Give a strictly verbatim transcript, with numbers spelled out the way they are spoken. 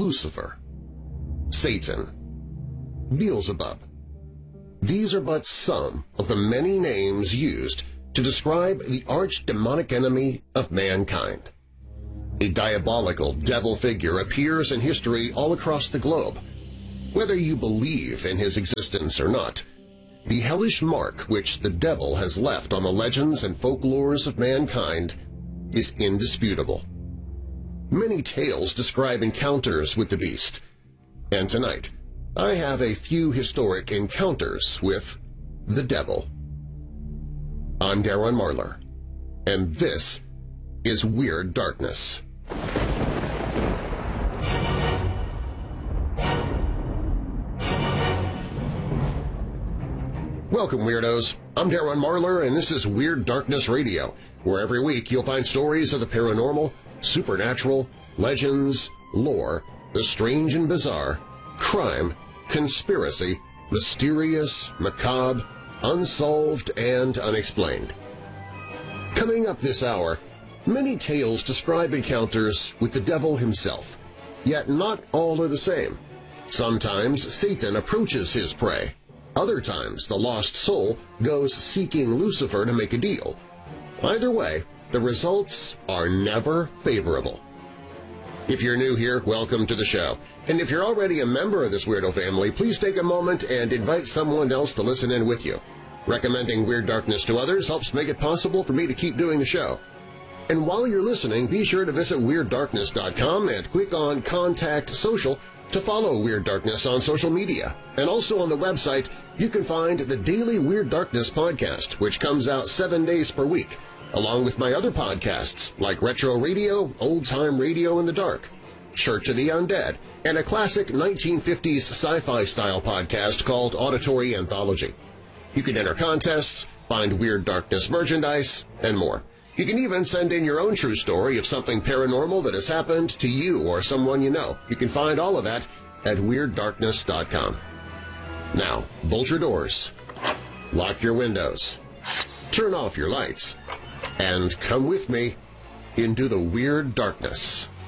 Lucifer, Satan, Beelzebub. These are but some of the many names used to describe the arch-demonic enemy of mankind. A diabolical devil figure appears in history all across the globe. Whether you believe in his existence or not, the hellish mark which the devil has left on the legends and folklores of mankind is indisputable. Many tales describe encounters with the beast, and tonight I have a few historic encounters with the devil. I'm Darren Marlar, and this is Weird Darkness. Welcome, Weirdos. I'm Darren Marlar, and this is Weird Darkness Radio, where every week you'll find stories of the paranormal, supernatural, legends, lore, the strange and bizarre, crime, conspiracy, mysterious, macabre, unsolved, and unexplained. Coming up this hour, many tales describe encounters with the devil himself, yet not all are the same. Sometimes Satan approaches his prey. Other times the lost soul goes seeking Lucifer to make a deal. Either way, the results are never favorable. If you're new here, welcome to the show. And if you're already a member of this weirdo family, please take a moment and invite someone else to listen in with you. Recommending Weird Darkness to others helps make it possible for me to keep doing the show. And while you're listening, be sure to visit Weird Darkness dot com and click on Contact Social to follow Weird Darkness on social media. And also on the website, you can find the Daily Weird Darkness podcast, which comes out seven days per week, along with my other podcasts like Retro Radio, Old Time Radio in the Dark, Church of the Undead, and a classic nineteen fifties sci-fi style podcast called Auditory Anthology. You can enter contests, find Weird Darkness merchandise, and more. You can even send in your own true story of something paranormal that has happened to you or someone you know. You can find all of that at Weird Darkness dot com. Now, bolt your doors, lock your windows, turn off your lights, and come with me into the Weird Darkness.